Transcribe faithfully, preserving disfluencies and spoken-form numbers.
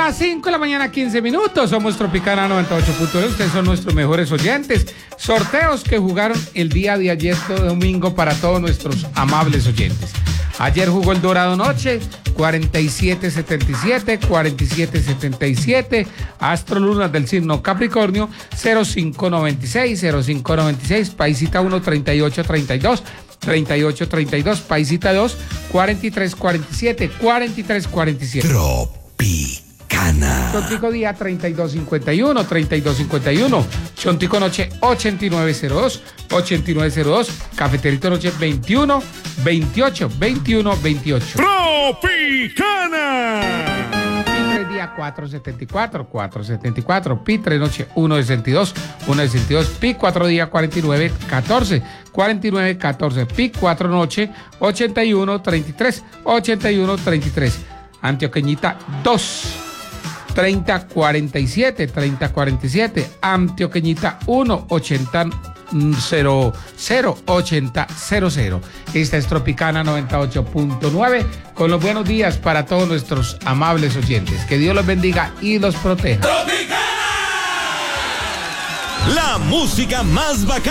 Las cinco de la mañana, quince minutos. Somos Tropicana noventa y ocho punto nueve. Ustedes son nuestros mejores oyentes. Sorteos que jugaron el día de ayer, todo domingo, para todos nuestros amables oyentes. Ayer jugó el Dorado Noche, cuarenta y siete setenta y siete, cuarenta y siete setenta y siete. Astro Lunas del signo Capricornio, cero cinco noventa y seis, cero cinco noventa y seis. Paisita uno, treinta y ocho treinta y dos, treinta y ocho treinta y dos. Paisita dos, cuarenta y tres cuarenta y siete, cuarenta y tres cuarenta y siete. Tropicana. Chontico día treinta y dos cincuenta y uno, treinta y dos cincuenta y uno. Chontico noche ochenta y nueve cero dos, ochenta y nueve cero dos. Cafeterito noche veintiuno veintiocho, veintiuno veintiocho. Tropicana. Pitre día cuatro setenta y cuatro, cuatro setenta y cuatro. Pitre noche uno sesenta y dos, uno sesenta y dos. Pi cuatro día cuarenta y nueve catorce, cuarenta y nueve catorce. Pi cuatro noche ochenta y uno treinta y tres, ochenta y uno treinta y tres. Antioqueñita dos, treinta cuarenta y siete, treinta cuarenta y siete. Antioqueñita uno, ochenta cero cero, ochenta cero cero. Esta es Tropicana noventa y ocho punto nueve con los buenos días para todos nuestros amables oyentes. Que Dios los bendiga y los proteja. Tropicana. La música más bacana.